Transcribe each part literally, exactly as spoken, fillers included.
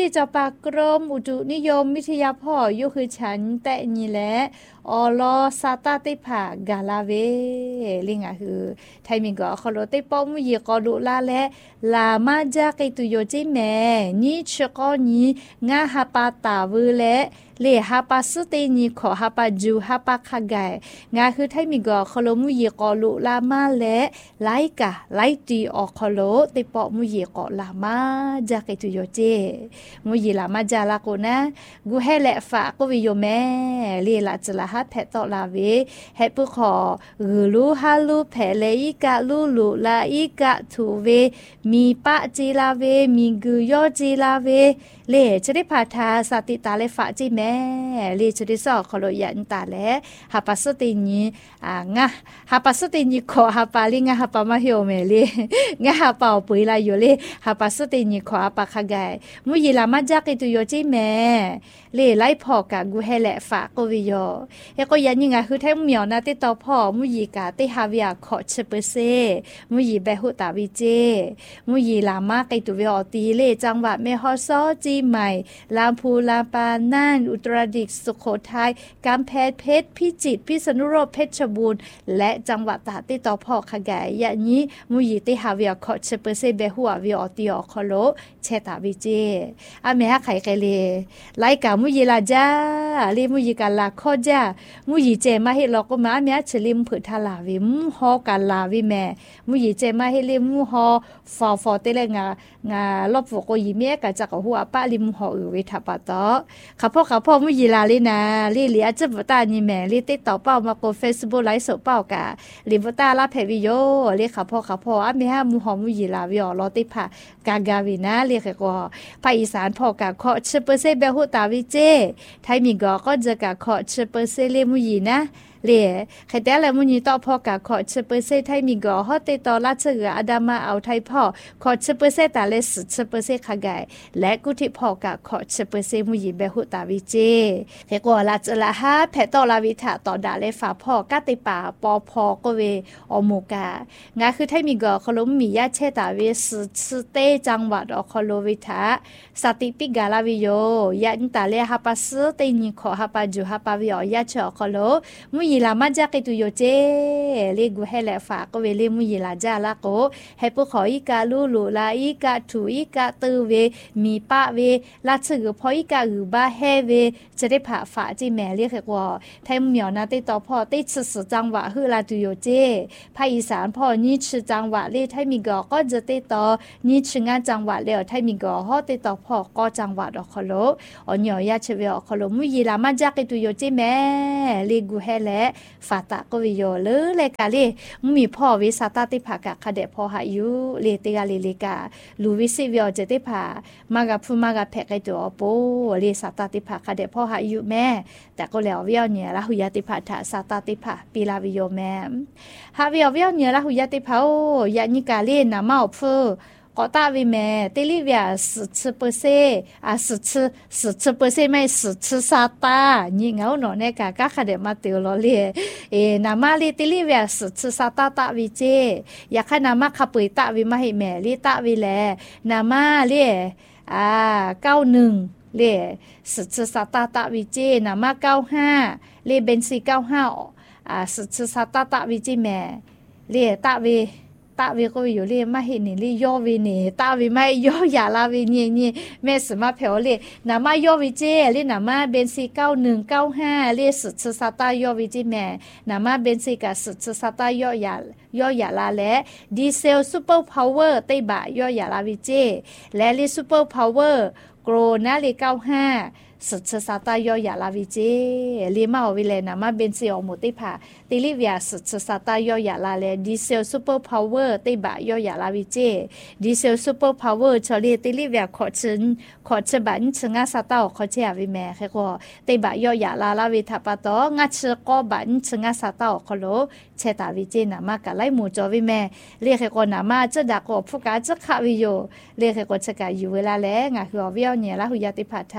ลี่จะปากกรมอุตุนิยมวิทยาพ่อยุคือฉันแต่นี่แหละออลอซาตาติผากาลาเวลิงอ่ะคือไทยมิงก็ขอโลติป้อมยีกอดุลาและลามาจากิตุโยจิแม่นี่ชกอนี้งาฮาปาตาวูและเลฮาปาสุตินีขอฮาปาจูฮาปาคากายงาคือไทยมิงก็ขอโลมุยีกอลุลามาและไลกะไลตีออกขอโลติป้อมมุยีกอลามาจากิตุโยเจมุยีลามาจาลาโกนะกูให้แหละฝากก็วิโยแม่เลละจละฮัดแพตอลาเวให้ปุขอรูลูฮาลูแผเลอีกะลูลูลาอีกะทูเวมีปะจีลาเวมีกุยอจีลาเวเลจะได้พาทาสติตาเลฝาจีแม่เลจะได้สอขอโลยันตาและฮาปัสตินีอ่างะฮาปัสตินีขอฮาปาลิงะฮาปามาเฮียวเมเลงะฮาปาปุยลาอยู่เลฮาปัสตินีขอฮาปาคากายมุยีลามาจากิตุโยจิแม่เลไล่พอกะกูให้แหละฝากก็วิโยเฮก็ยันยังไงคือแท้เหมียวนะติต่อพ่อมุยีกาติฮาวิอาขอเชเปเซมุยีเบหุตาวิเจมุยีลามาไกตุเวอตีเลจังหวัดแม่ฮอซอจีใหม่ลำพูลำปางน่านอุตรดิตถ์สุโขทัยกำแพงเพชรพิจิตรพิษณุโลกเพชรบูรณ์และจังหวัดตราดติต่อพ่อขกายยะนี้มุยีติฮาวิอาขอเชเปเซเบหุอาวิอติอคอโลเชตาวิเจอเมฮะไขไกเลไลกามุยีลาจ้าลีมุยีกาลาข้อจ้ามุยีเจมาให้ลอกมาเมียฉลิมผืทาลาวิมฮอกาลาวิแม่มุยีเจมาให้ลิมฮอฟอฟอเตเลงางาลอบฟกยีเมียกะจักหัวป้าลิมฮออือวิทัปตอข้าพ่อข้าพ่อมุยีลาลีนาลีลีอาจบตานี่แม่ลีติดต่อเป้ามาโกเฟซบุ๊กไลฟ์สดเป้ากะลิบตาลาเพวิโยลีข้าพ่อข้าพ่ออะเมียมุฮอมุยีลาวิอลอติพากากาวินาลีก็ภาคอีสานพ่อกะขอเชเปเซเบหุตาวิเจไทยมีก็ก็จะกะขอเชเปเซเลมุยีนะเลใครแต่ละมุนีต่อพ่อกะขอเชเปเซไทยมีก็ฮอตติต่อราชเอืออดามาเอาไทยพ่อขอเชเปเซตาเลสเชเปเซขะไกและกุทิพ่อกะขอเชเปเซมุยีเบหุตาวิเจเฮกว่าราชละฮะแพตอลาวิทะต่อดาเลฝาพ่อกะติป่าปอพอก็เวอโมกางาคือไทยมีก็ขลมมียะเชตาเวสสเตจังหวัดอคโลวิทะสติปิกาลาวิโยยันตาเลฮาปัสเตนิขอฮาปาจูฮาปาวิอยะเชอคโลมุยีลามาจากิตุโยเจเลกูให้แหละฝากก็เวเลมุยีลาจาละโกให้ปุขออีกาลูลูลาอีกาถูอีกาตือเวมีปะเวลาสึกพออีกาอือบาเฮเวจะได้ผ่าฝาจีแม่เรียกว่าไทยเหมียวนาติต่อพ่อติดสุดจังหวะฮือลาตุโยเจภาคอีสานพ่อนี่ชื่อจังหวะเลไทยมีกอก็จะติดต่อนี่ชื่องานจังหวะแล้วไทยมีกอฮอติดต่อพ่อก็จังหวะดอกคโลอ๋อเหนียวยาเชเวอคโลมุยีลามาจากิตุโยเจแม่เลกูให้แหละฟาตะก็วิโยเลยเลยกะเลมีพ่อวิสาตาติภากะคเดพ่อหายุเลติกาเลเลกาลูวิสิวิโอเจติภามากะพูมากะแพกไอตัวโปเลสาตาติภาคเดพ่อหายุแม่แต่ก็แล้ววิโอเนี่ยละหุยติภาทะสาตาติภาปีลาวิโยแม่หาวิโอวิโอเนี่ยละหุยติภาโอยานิกาเลนะมาอพูก็ตาวิแม่ติลิเวียสิบเปอร์เซ็นต์อ่ะสิบสิบเปอร์เซ็นต์ไม่สิบซาตานี่เงาหนอเนี่ยกะกะคเดมาเตียวลอเลเอนามาลิติลิเวียสิบซาตาตะวิเจอยากให้นามาขับปุยตะวิมาให้แม่ลิตะวิแลนามาเลอ่าเก้าหนึ่งเลสิบซาตาตะวิเจนามาเก้าห้าเลเบนซีเก้าห้าอ่าสิบซาตาตะวิเจแม่เลตะวิตาวิก็อยู่เลยมาเห็นนี่เลยย่อวินี่ตาวิไม่ย่ออย่าลาวินี่นี่แม่สมาเผาเลยนามาย่อวิเจเลยนามาเบนซีเก้าหนึ่งเก้าห้าเลยสุดซาตาย่อวิเจแม่นามาเบนซีกับสุดซาตาย่ออย่าย่ออย่าลาและดีเซลซูเปอร์พาวเวอร์เตบะย่ออย่าลาวิเจและเลยซูเปอร์พาวเวอร์โกรนะเลยเก้าห้าสุดซาตาย่ออย่าลาวิเจลีมาวิเลนามาเบนซีออกหมดติผาติลิเวียสุดซาตาย่ออย่าลาเลดีเซลซูเปอร์พาวเวอร์ติบะย่ออย่าลาวิเจดีเซลซูเปอร์พาวเวอร์ชอลีติลิเวียขอชินขอชบันชงาซาตาขอเชียวิแม่แค่ก็ติบะย่ออย่าลาลาวิทัปตองาชก็บันชงาซาตาขอโลเชตาวิเจนามากะไลหมู่จอวิแม่เรียกแค่ก็นามาจะดักก็ผู้กาจะขะวิโยเรียกแค่ก็จะกะอยู่เวลาแลงะคือวิเอาเนี่ยละหุยติพัทธะ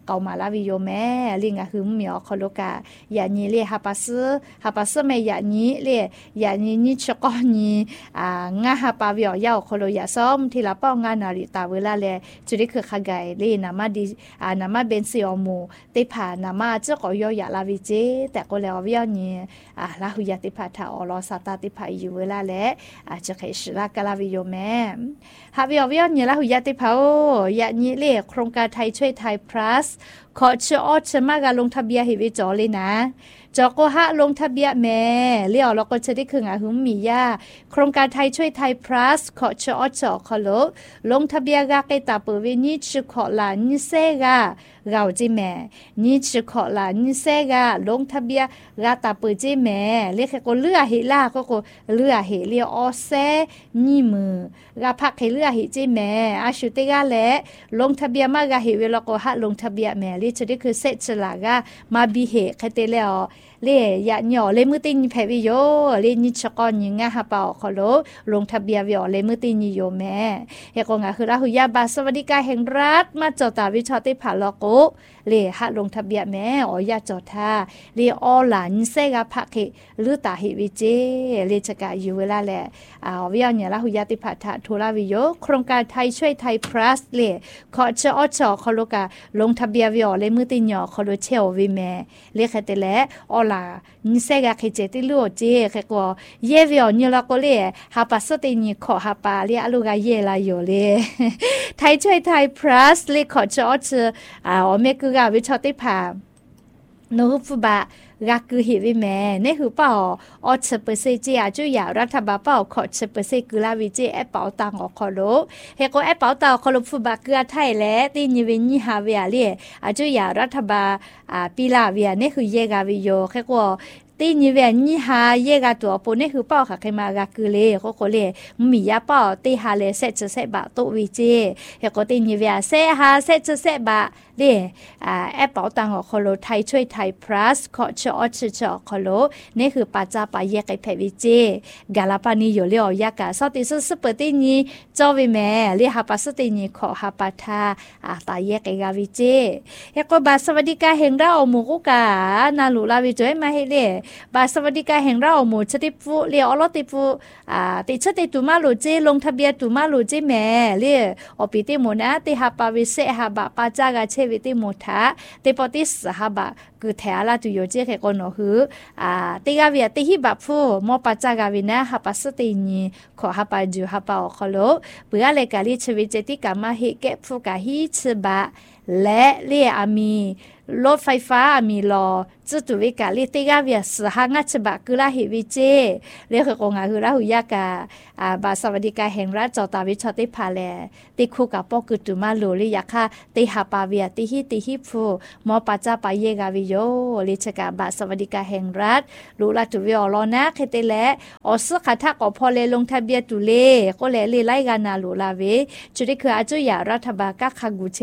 เกามาลาวิโยแม่ลิงอ่ะคือเหมียวคอโลกาอย่านี้เลยฮาปาซึฮาปาซึแม่อย่านี้เลยอย่านี้นี่ชกอนี้อ่างาฮาปาวิอยาคอโลอย่าซ้อมที่ละป้องงานนาริตาเวลาเลยจุดนี้คือขกายเลยนามาดีอ่านามาเบนซิออมูเตผ่านามาเจ้าก็ยออย่าลาวิเจแต่ก็แล้ววิญญาอ่าลาหุยาติพาทาอลอซาตาติพาอยู่เวลาแลอาจะเคยสลากลาวิโยแม่ฮาวิอวิญญาลาหุยาติพาโอยานี้เลโครงการไทยช่วยไทย plus ขอเชื่ออชมากาลงทะเบียนให้วิจอเลยนะจอก็ฮะลงทะเบียนแม่เลี้ยวเราก็จะได้คืองาหุมมียาโครงการไทยช่วยไทย plus ขอเชื่ออชอขอลลงทะเบียนกาเกตาเปวินิชขอลานิเซกาเราจิแม่นิชขอลานิเซกาลงทะเบียนกาตาเปจิแม่เรียกก็เลือเฮล่าก็ก็เลือเฮเลียออเซนี่มือกาพักให้เลือเฮจิแม่อาชุติกาและลงทะเบียนมากาเฮเวลาก็ฮะลงทะเบียนแม่ลิจะได้คือเซจลากามาบิเฮคเตเลอเล่ยะหย่อเลมือตินแพวิโยเลนิชกอนยิงะฮะปาขอโลลงทะเบียนวิอเลมือตินโยแม่เฮกงะคือราหุยาบาสวัสดิการแห่งรัฐมาจอตาวิชอติผาลอโกเลฮะลงทะเบียนแม่ออยาจอทาเลออหลานเซกะพักเฮลือตาหิวิเจเลจกะอยู่เวลาแลอ่าวิญญาราหุยาติผาทาทุลาวิโยโครงการไทยช่วยไทย plus เลขอเชออชอขอโลกาลงทะเบียนวิอเลมือตินยอขอโลเชอวิแม่เลคเตเลออนิเซกะเคเจติลูเจเคก็เยวิอนิลาโกเลฮาปัสตินิขอฮาปาเลอลูกาเยลาโยเลไทยช่วยไทย plus เลขอจอชอ่าอเมกุกาวิชอติพาโนฮุฟุบะรักคือหิวิแม่นี่คือเป่าออชเปอร์เซเจียจุยารัฐบาลเป่าขอชเปอร์เซกุลาวิเจแอปเป่าตังอคอโลเฮก็แอปเป่าตังคอลฟุบะเกือไทยและตีนิเวนิฮาเวียเลียอาจุยารัฐบาลอ่าปิลาเวียนี่คือเยกาวิโยเฮก็ตีนิเวนิฮาเยกาตัวปนนี่คือเป่าค่ะใครมารักคือเลก็โคเลมียาเป่าตีฮาเลเซจเซบะตุวิเจเฮก็ตีนิเวเซฮาเซจเซบะเล่อ่าแอปเป๋าตังของคอโลไทยช่วยไทย plus ขอชออชชอคอโลนี่คือปัจจาปายเยกไอเพวิเจกาลาปานีอยู่เลียวยากาสติสุสเปตินีจอวิแม่เลียฮาปัสตินีขอฮาปัทาอาตาเยกไอกาวิเจเฮก็บาสวัสดิการแห่งเราหมู่กุกานาลูลาวิจอยมาให้เล่บาสวัสดิการแห่งเราหมู่ชติฟุเลียอลติฟุอ่าติชติตุมาลูเจลงทะเบียนตุมาลูเจแม่เลียอปิติโมนะติฮาปาวิเซฮาบะปาจากาเชวิติโมทาเตปอติสหบะคือแถลาตุโยเจเคโกโนหืออ่าติกาเวียติฮิบับฟูมอปัจจากาวินะฮับปัสตินีขอฮับปาจูฮับปาอคโลเปือเลกาลิชวิเจติกามาฮิเกฟูกาฮิชบะและเลียอามีรถไฟฟ้ามีรอจุดวิกาลิติกาเวียสหงัชบะกุลาฮิวิเจเรียกกงาคือราหุยากาอ่าบาสวัสดิการแห่งรัฐจอตาวิชติพาแลติคูกับปอกุตุมาโลลิยาคาติฮาปาเวียติฮิติฮิฟูมอปัจจาปายเยกาวิโยลิชกาบาสวัสดิการแห่งรัฐลูลาตุวิอลอนะเคเตและออสคาทากอพอเลลงทะเบียนตุเลก็เลเลไลกานาลูลาเวจุดิคืออาจุยารัฐบาลกะคากุเช